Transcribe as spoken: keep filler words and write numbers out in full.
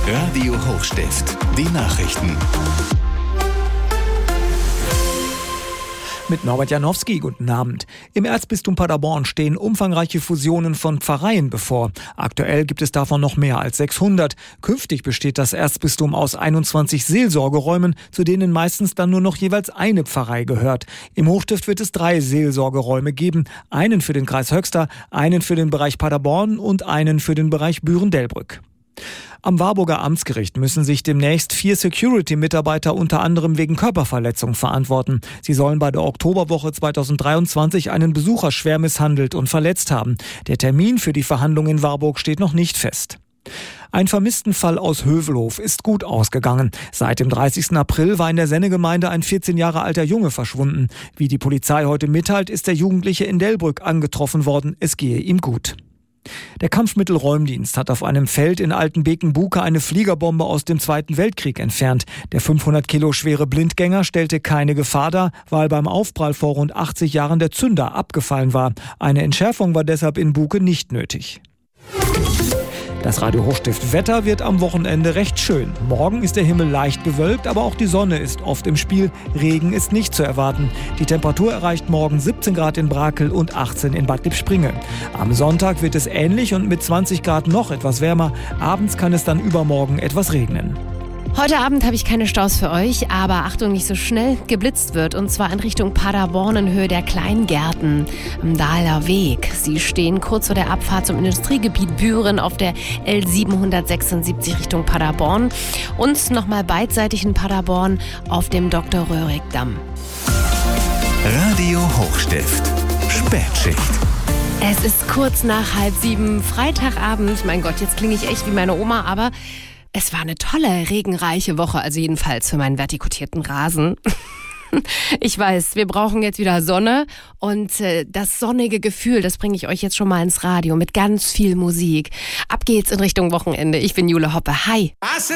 Radio Hochstift, die Nachrichten. Mit Norbert Janowski, guten Abend. Im Erzbistum Paderborn stehen umfangreiche Fusionen von Pfarreien bevor. Aktuell gibt es davon noch mehr als sechshundert. Künftig besteht das Erzbistum aus einundzwanzig Seelsorgeräumen, zu denen meistens dann nur noch jeweils eine Pfarrei gehört. Im Hochstift wird es drei Seelsorgeräume geben. Einen für den Kreis Höxter, einen für den Bereich Paderborn und einen für den Bereich Büren-Delbrück. Am Warburger Amtsgericht müssen sich demnächst vier Security-Mitarbeiter unter anderem wegen Körperverletzung verantworten. Sie sollen bei der Oktoberwoche zweitausenddreiundzwanzig einen Besucher schwer misshandelt und verletzt haben. Der Termin für die Verhandlung in Warburg steht noch nicht fest. Ein Vermisstenfall aus Hövelhof ist gut ausgegangen. Seit dem dreißigsten April war in der Sennegemeinde ein vierzehn Jahre alter Junge verschwunden. Wie die Polizei heute mitteilt, ist der Jugendliche in Delbrück angetroffen worden. Es gehe ihm gut. Der Kampfmittelräumdienst hat auf einem Feld in Altenbeken-Buke eine Fliegerbombe aus dem Zweiten Weltkrieg entfernt. Der fünfhundert Kilo schwere Blindgänger stellte keine Gefahr dar, weil beim Aufprall vor rund achtzig Jahren der Zünder abgefallen war. Eine Entschärfung war deshalb in Buke nicht nötig. Das Radio Hochstift Wetter wird am Wochenende recht schön. Morgen ist der Himmel leicht bewölkt, aber auch die Sonne ist oft im Spiel. Regen ist nicht zu erwarten. Die Temperatur erreicht morgen siebzehn Grad in Brakel und achtzehn in Bad Lippspringe. Am Sonntag wird es ähnlich und mit zwanzig Grad noch etwas wärmer. Abends kann es dann übermorgen etwas regnen. Heute Abend habe ich keine Staus für euch, aber Achtung, nicht so schnell geblitzt wird. Und zwar in Richtung Paderborn in Höhe der Kleingärten am Dahler Weg. Sie stehen kurz vor der Abfahrt zum Industriegebiet Büren auf der L siebenhundertsechsundsiebzig Richtung Paderborn. Und nochmal beidseitig in Paderborn auf dem Doktor Röhrig-Damm. Radio Hochstift, Spätschicht. Es ist kurz nach halb sieben, Freitagabend. Mein Gott, jetzt klinge ich echt wie meine Oma, aber es war eine tolle, regenreiche Woche, also jedenfalls für meinen vertikutierten Rasen. Ich weiß, wir brauchen jetzt wieder Sonne und äh, das sonnige Gefühl, das bringe ich euch jetzt schon mal ins Radio mit ganz viel Musik. Ab geht's in Richtung Wochenende. Ich bin Jule Hoppe. Hi!